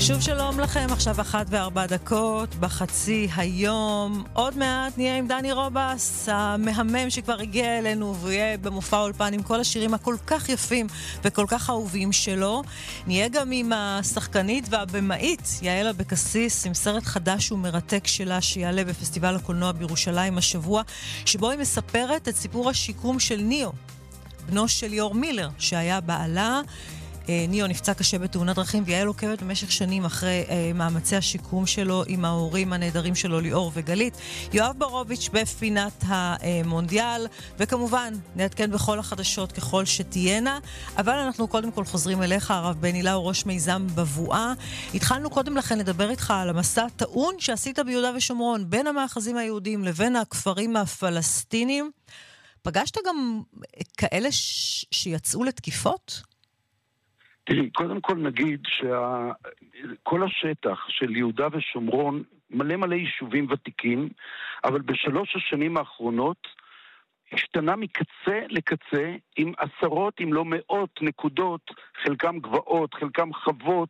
שוב שלום לכם, עכשיו 1:04 בחצי היום. עוד מעט נהיה עם דני רובס, המהמם שכבר הגיע אלינו, והוא יהיה במופע אולפן עם כל השירים הכל כך יפים וכל כך אהובים שלו. נהיה גם עם השחקנית והבמאית יעל אבקסיס, עם סרט חדש ומרתק שלה שיעלה בפסטיבל הקולנוע בירושלים השבוע, שבו היא מספרת את סיפור השיקום של ניאו, בנו של ליאור מילר, שהיה בעלה. ניאו נפצע קשה בתאונת דרכים, ויעל עוקבת במשך שנים אחרי מאמצי השיקום שלו עם ההורים הנהדרים שלו, ליאור וגלית. יואב ברוביץ' בפינת המונדיאל, וכמובן נעדכן בכל החדשות ככל שתהיינה, אבל אנחנו קודם כל חוזרים אליך, הרב בני לאו, ראש מיזם בבואה. התחלנו קודם לכן לדבר איתך על המסע טעון שעשית ביהודה ושומרון, בין המאחזים היהודים לבין הכפרים הפלסטינים. פגשת גם כאלה שיצאו לתקיפות? קודם כל נגיד שכל השטח של יהודה ושומרון מלא יישובים ותיקים, אבל בשלוש השנים האחרונות השתנה מקצה לקצה עם עשרות אם לא מאות נקודות, חלקם גבעות, חלקם חוות,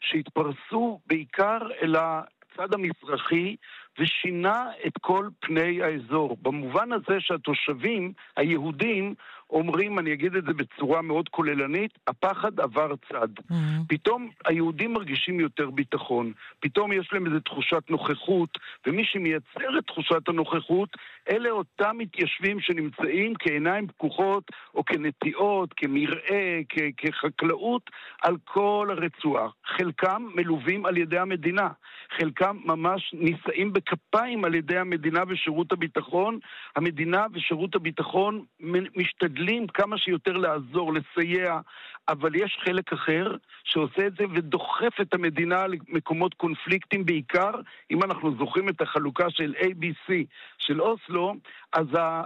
שהתפרסו בעיקר אל הצד המזרחי ושינה את כל פני האזור. במובן הזה שהתושבים היהודים אומרים, אני אגיד את זה בצורה מאוד כוללנית, הפחד עבר צד. פתאום היהודים מרגישים יותר ביטחון. פתאום יש להם איזו תחושת נוכחות, ומי שמייצר את תחושת הנוכחות, אלה אותם מתיישבים שנמצאים כעיניים פקוחות, או כנטיעות, כמראה, כחקלאות, על כל הרצועה. חלקם מלווים על ידי המדינה. חלקם ממש נישאים בכפיים על ידי המדינה ושירות הביטחון. המדינה ושירות הביטחון משתדלים כמה שיותר לעזור, לסייע, אבל יש חלק אחר שעושה את זה ודוחף את המדינה למקומות קונפליקטים בעיקר. אם אנחנו זוכרים את החלוקה של ABC של אוסלו, אז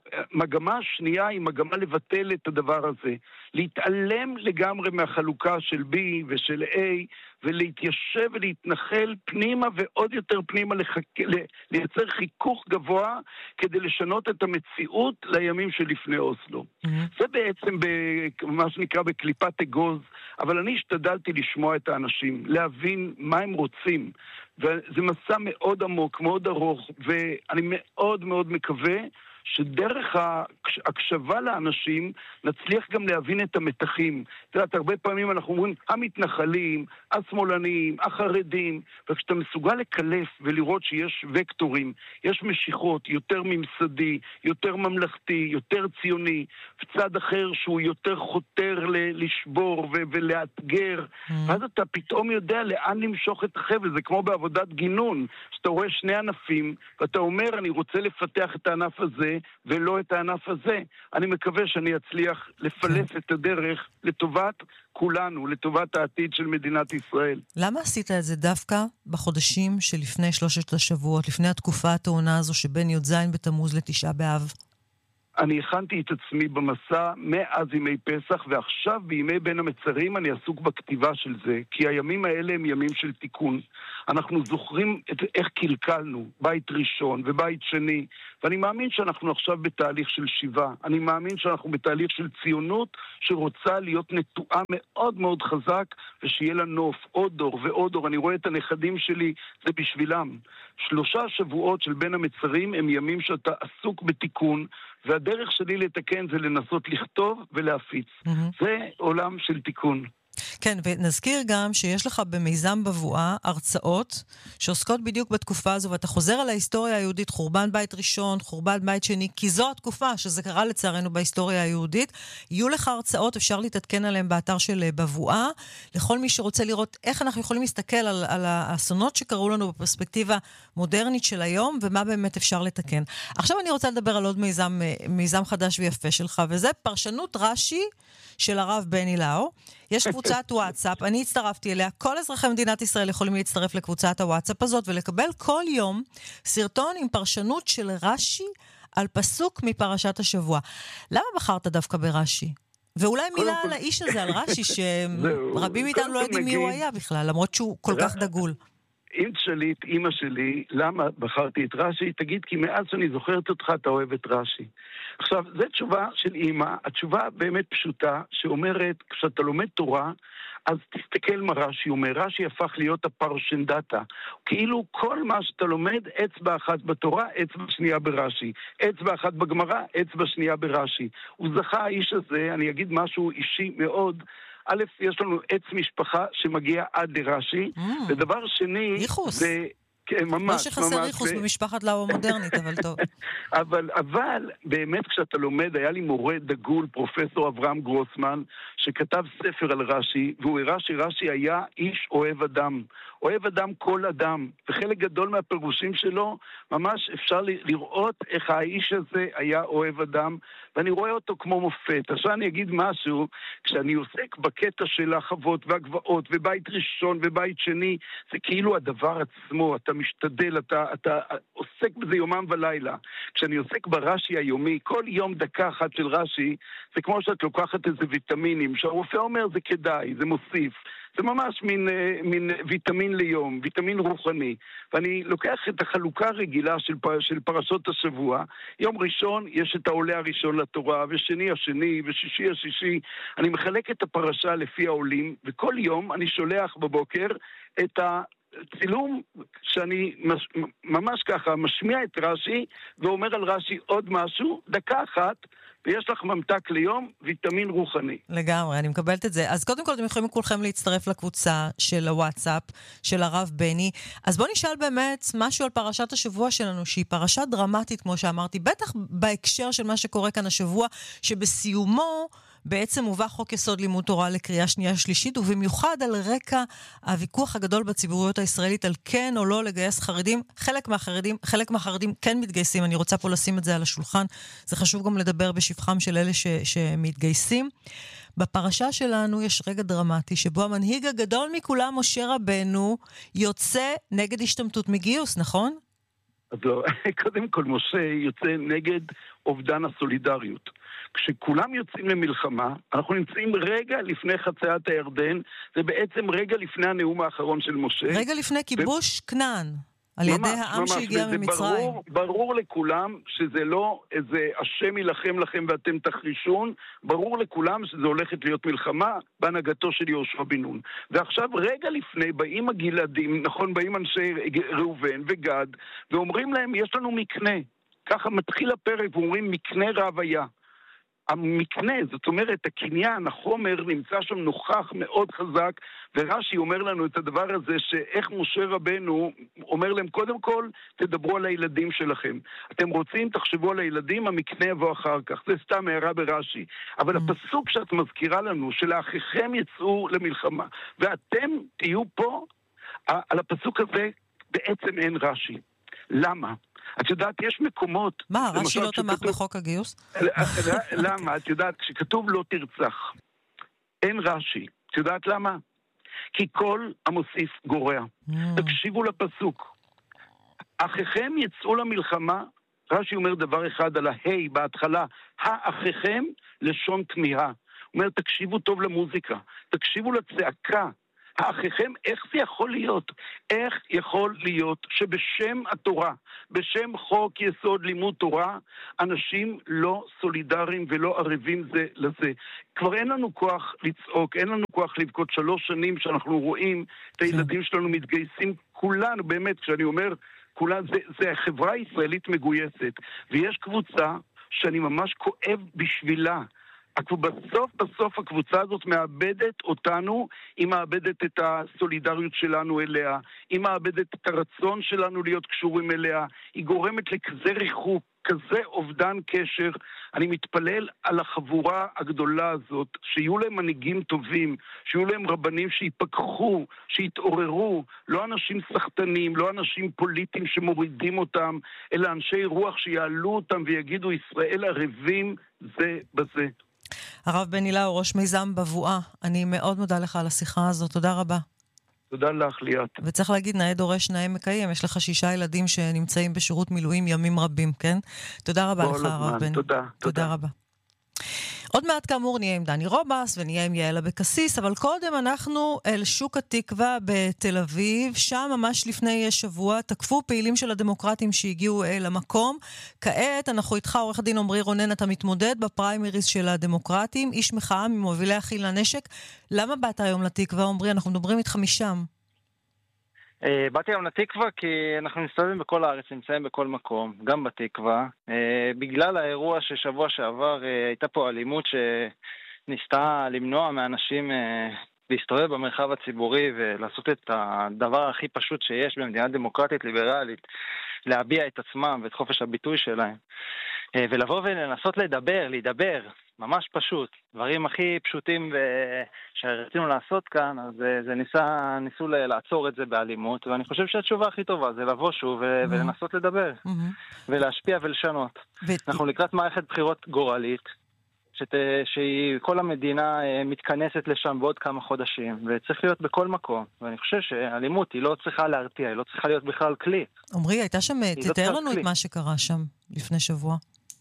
המגמה השנייה היא מגמה לבטל את הדבר הזה. להתעלם לגמרי מהחלוקה של B ושל A, ולהתיישב ולהתנחל פנימה ועוד יותר פנימה, לייצר חיכוך גבוה כדי לשנות את המציאות לימים שלפני אוסלו. זה בעצם מה שנקרא בקליפת אגוז, אבל אני השתדלתי לשמוע את האנשים, להבין מה הם רוצים, וזה מסע מאוד עמוק, מאוד ארוך, ואני מאוד מאוד מקווה שדרך ההקשבה לאנשים נצליח גם להבין את המתחים. אתה יודעת, הרבה פעמים אנחנו אומרים, המתנחלים, השמאלנים, החרדים, וכשאתה מסוגל לקלף ולראות שיש וקטורים, יש משיכות, יותר ממסדי, יותר ממלכתי, יותר ציוני, וצד אחר שהוא יותר חותר לשבור ולאתגר, אז אתה פתאום יודע לאן למשוך את החבל. זה כמו בעבודת גינון, שאתה רואה שני ענפים, ואתה אומר, אני רוצה לפתח את הענף הזה, ולא את הענף הזה. אני מקווה שאני אצליח לפלס את הדרך לטובת כולנו, לטובת העתיד של מדינת ישראל. למה עשית את זה דווקא בחודשים שלפני 3 השבועות, לפני התקופה הטעונה הזו שבין י"ז בתמוז לתשעה באב? אני הכנתי את עצמי במסע מאז ימי פסח, ועכשיו בימי בין המצרים אני עסוק בכתיבה של זה, כי הימים האלה הם ימים של תיקון. אנחנו זוכרים איך קלקלנו, בית ראשון ובית שני, ואני מאמין שאנחנו עכשיו בתהליך של שיבה. אני מאמין שאנחנו בתהליך של ציונות שרוצה להיות נטועה מאוד מאוד חזק, ושיהיה לה נוף, עוד דור ועוד דור. אני רואה את הנכדים שלי, זה בשבילם. 3 שבועות של בין המצרים הם ימים שאתה עסוק בתיקון, והדרך שלי לתקן זה לנסות לכתוב ולהפיץ. זה עולם של תיקון. כן, ונזכיר גם שיש לך במיזם בבואה הרצאות שעוסקות בדיוק בתקופה הזו, ואתה חוזר על ההיסטוריה היהודית, חורבן בית ראשון, חורבן בית שני, כי זו התקופה שזה קרה לצערנו בהיסטוריה היהודית. יהיו לך הרצאות, אפשר להתעדכן עליהן באתר של בבואה, לכל מי שרוצה לראות איך אנחנו יכולים להסתכל על האסונות שקרו לנו בפרספקטיבה מודרנית של היום, ומה באמת אפשר לתקן. עכשיו אני רוצה לדבר על עוד מיזם חדש ויפה שלך, וזה פרשנות רש"י של הרב בני לאו. יש קבוצת וואטסאפ, אני הצטרפתי אליה, כל אזרחי מדינת ישראל יכולים להצטרף לקבוצת הוואטסאפ הזאת, ולקבל כל יום סרטון עם פרשנות של רש"י על פסוק מפרשת השבוע. למה בחרת דווקא ברש"י? ואולי מילה על האיש הזה, על רש"י, שרבים מאיתנו לא יודעים מי הוא היה בכלל, למרות שהוא כל כך דגול. אם תשאלי את אמא שלי, למה בחרתי את רש"י, תגיד, כי מאז שאני זוכרת אותך, אתה אוהב את רש"י. עכשיו, זו תשובה של אמא, התשובה באמת פשוטה, שאומרת, כשאתה לומד תורה, אז תסתכל מה רש"י אומר. רש"י הפך להיות הפרשנדטה. כאילו כל מה שאתה לומד, אצבע אחת בתורה, אצבע שנייה ברש"י. אצבע אחת בגמרא, אצבע שנייה ברש"י. הוא זכה האיש הזה, אני אגיד משהו אישי מאוד, א', יש לנו עץ משפחה שמגיע עד לרש"י, ודבר שני, ייחוס. כן, ממש. לא שחסר ייחוס במשפחת לאו המודרנית, אבל טוב. אבל באמת כשאתה לומד, היה לי מורה דגול, פרופסור אברהם גרוסמן, שכתב ספר על רש"י, והוא הראה שרש"י היה איש אוהב אדם. אוהב אדם כל אדם, וחלק גדול מהפירושים שלו, ממש אפשר לראות איך האיש הזה היה אוהב אדם, ואני רואה אותו כמו מופת. עכשיו אני אגיד משהו, כשאני עוסק בקטע של החוות והגבעות, ובית ראשון ובית שני, זה כאילו הדבר עצמו, אתה משתדל, אתה עוסק בזה יומם ולילה. כשאני עוסק ברש"י היומי, כל יום דקה אחת של רש"י, זה כמו שאת לוקחת איזה ויטמינים, שהרופא אומר זה כדאי, זה מוסיף. זה ממש מין ויטמין ליום, ויטמין רוחני. ואני לוקח את החלוקה הרגילה של פרשות השבוע. יום ראשון יש את העולה הראשון לתורה, ושני השני, ושישי השישי. אני מחלק את הפרשה לפי העולים, וכל יום אני שולח בבוקר את צילום שאני ממש ככה משמיע את רש"י ואומר על רש"י עוד משהו, דקה אחת, ויש לך ממתק ליום, ויטמין רוחני. לגמרי, אני מקבלת את זה. אז קודם כל אתם יכולים כולכם להצטרף לקבוצה של הוואטסאפ של הרב בני. אז בוא נשאל באמת משהו על פרשת השבוע שלנו, שהיא פרשה דרמטית, כמו שאמרתי, בטח בהקשר של מה שקורה כאן השבוע, שבסיומו בעצם הובא חוק יסוד לימוד תורה לקריאה שנייה שלישית, ובמיוחד על רקע הוויכוח הגדול בציבוריות הישראלית על כן או לא לגייס חרדים. חלק מהחרדים כן מתגייסים, אני רוצה פה לשים את זה על השולחן. זה חשוב גם לדבר בשבחם של אלה שמתגייסים. בפרשה שלנו יש רגע דרמטי, שבו המנהיג הגדול מכולם, משה רבנו, יוצא נגד השתמטות מגיוס, נכון? אז לא, קודם כל משה יוצא נגד אובדן הסולידריות. כשכולם יוצאים למלחמה, אנחנו נמצאים רגע לפני חציית הירדן, זה בעצם רגע לפני הנאום האחרון של משה. רגע לפני כיבוש כנען, על ידי העם שהגיע ממצרים. ברור לכולם שזה לא איזה השם ילחם לכם ואתם תחרישון, ברור לכולם שזה הולכת להיות מלחמה בהנהגתו של יהושע בן נון. ועכשיו רגע לפני באים הגלעדים, נכון, באים אנשי ראובן וגד, ואומרים להם יש לנו מקנה. ככה מתחיל הפרק ואומרים מקנה רב היה. המקנה, זאת אומרת, הקניין, החומר נמצא שם נוכח מאוד חזק, ורש"י אומר לנו את הדבר הזה, שאיך משה רבנו אומר להם, קודם כל, תדברו על הילדים שלכם. אתם רוצים, תחשבו על הילדים, המקנה יבוא אחר כך. זה סתם הערה ברש"י. אבל הפסוק שאת מזכירה לנו, שלאחיכם יצאו למלחמה, ואתם תהיו פה, על הפסוק הזה בעצם אין רש"י. למה? את יודעת, יש מקומות... מה, רש"י לא תמך בחוק הגיוס? למה? את יודעת, כשכתוב לא תרצח, אין רש"י. את יודעת למה? כי כל המוסיף גורע. תקשיבו לפסוק. אחיכם יצאו למלחמה, רש"י אומר דבר אחד על ההי בהתחלה, האחיכם לשון תמיהה. הוא אומר, תקשיבו טוב למוזיקה, תקשיבו לצעקה. האחיכם, איך זה יכול להיות? איך יכול להיות שבשם התורה, בשם חוק יסוד לימוד תורה, אנשים לא סולידריים ולא ערבים זה לזה? כבר אין לנו כוח לצעוק, אין לנו כוח לבכות 3 שנים שאנחנו רואים את הילדים שלנו מתגייסים, כולנו, באמת, כשאני אומר, כולנו, זה החברה הישראלית מגויסת, ויש קבוצה שאני ממש כואב בשבילה, בסוף הקבוצה הזאת מאבדת אותנו, היא מאבדת את הסולידריות שלנו אליה, היא מאבדת את הרצון שלנו להיות קשורים אליה, היא גורמת לכזה ריחוק, כזה אובדן קשר. אני מתפלל על החבורה הגדולה הזאת, שיהיו להם מנהיגים טובים, שיהיו להם רבנים שיפקחו, שיתעוררו, לא אנשים סחטנים, לא אנשים פוליטיים שמורידים אותם, אלא אנשי רוח שיעלו אותם ויגידו ישראל ערבים זה בזה. הרב בני לאו, ראש מיזם בבואה, אני מאוד מודה לך על השיחה הזאת, תודה רבה. תודה לך, ליאת. וצריך להגיד, נאה דורש, נאה מקיים, יש לך 6 ילדים שנמצאים בשירות מילואים ימים רבים, כן? תודה רבה לך, הרב בני. תודה. תודה רבה. עוד מעט כאמור נהיה עם דני רובס ונהיה עם יעל אבקסיס, אבל קודם אנחנו אל שוק התקווה בתל אביב, שם ממש לפני שבוע תקפו פעילים של הדמוקרטים שהגיעו למקום. כעת אנחנו איתך, עורך דין עמרי רונן, אתה מתמודד בפריימריז של הדמוקרטים, איש מחאה ממובילי אחים לנשק. למה באת היום לתקווה, עמרי? אנחנו מדברים איתך משם. באתי היום לתקווה כי אנחנו מסתובבים בכל הארץ, נמצאים בכל מקום, גם בתקווה. בגלל האירוע ששבוע שעבר הייתה פה אלימות שניסתה למנוע מאנשים להסתובב במרחב הציבורי ולעשות את הדבר הכי פשוט שיש במדינה דמוקרטית ליברלית, להביע את עצמם ואת חופש הביטוי שלהם. ולבוא ולנסות להידבר, ממש פשוט. דברים הכי פשוטים שרצינו לעשות כאן, אז ניסו לעצור את זה באלימות, ואני חושב שהתשובה הכי טובה זה לבוא שוב ולנסות לדבר, ולהשפיע ולשנות. אנחנו לקראת מערכת בחירות גורלית, שכל המדינה מתכנסת לשם בעוד כמה חודשים, וצריך להיות בכל מקום. ואני חושב שהאלימות היא לא צריכה להרתיע, היא לא צריכה להיות בכלל כלי. עמרי, הייתה שם, תתאר לנו את מה שקרה שם לפני שבוע.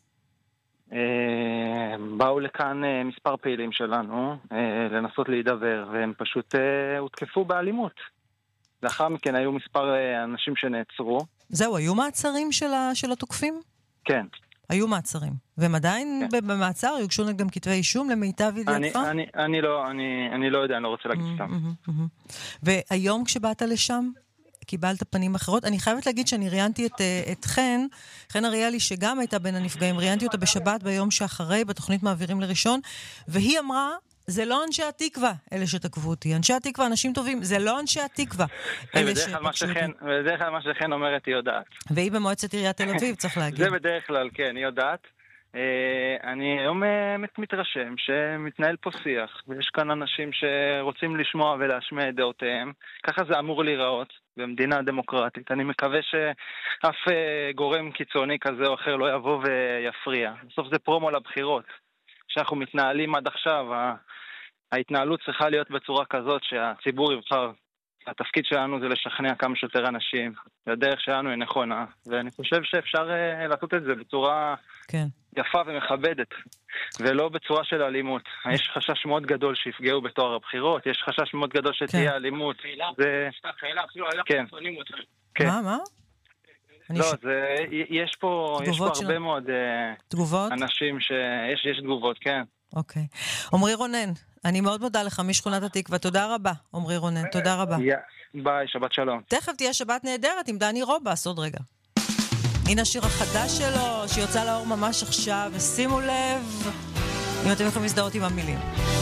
באו לכאן מספר פעילים שלנו לנסות להידבר, והם פשוט הותקפו באלימות. לאחר מכן היו מספר אנשים שנעצרו. זהו, היו מעצרים של התוקפים? כן. היו מעצרים. והם עדיין במעצר? יוגשו נגדם כתבי אישום למיטב ידיעתך? אני לא יודע, אני לא רוצה להגיד סתם. והיום כשבאת לשם, קיבלת פנים אחרות. אני חייבת להגיד שאני ראיינתי את חן אריאלי, שגם הייתה בין הנפגעים. ראיינתי אותה בשבת ביום שאחרי, בתוכנית מעבירים לראשון, והיא אמרה, זה לא אנשי התקווה, אלה שתקבו אותי. אנשי התקווה, אנשים טובים, זה לא אנשי התקווה. בדרך כלל מה שחן אומרת, היא יודעת. והיא במועצת עיריית תל אביב, צריך להגיד. זה בדרך כלל, כן, היא יודעת. אני היום מתרשם שמתנהל פה שיח, ויש כאן אנשים שרוצים לשמוע ולהשמיע את דעותיהם. ככה זה אמור להיראות במדינה דמוקרטית. אני מקווה שאף גורם קיצוני כזה או אחר לא יבוא ויפריע. בסוף זה פרומו לבחירות. שאנחנו מתנהלים עד עכשיו, ההתנהלות צריכה להיות בצורה כזאת שהציבור יבחר. התפקיד שלנו זה לשכנע כמה שיותר אנשים. הדרך שלנו היא נכונה, ואני חושב שאפשר לעשות את זה בצורה יפה ומכבדת, ולא בצורה של אלימות. יש חשש מאוד גדול שיפגעו בתואר הבחירות, יש חשש מאוד גדול שתהיה אלימות. מה? לא, יש פה הרבה מאוד אנשים שיש תגובות, כן. אוקיי. עמרי רונן, אני מאוד מודה לך משכונת התקווה. תודה רבה, עמרי רונן. תודה רבה. ביי, שבת שלום. תכף תהיה שבת נהדרת עם דני רובס, עוד רגע. הנה השיר החדש שלו, שיוצא לאור ממש עכשיו, ושימו לב אם אתם יכולים להזדהות עם המילים.